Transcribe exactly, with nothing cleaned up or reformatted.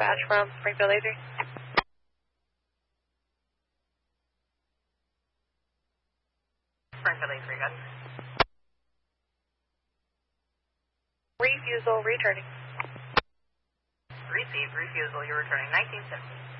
dispatch from Springfield A three. Springfield A three, got it. Refusal returning. Received, refusal, you're returning nineteen seventy.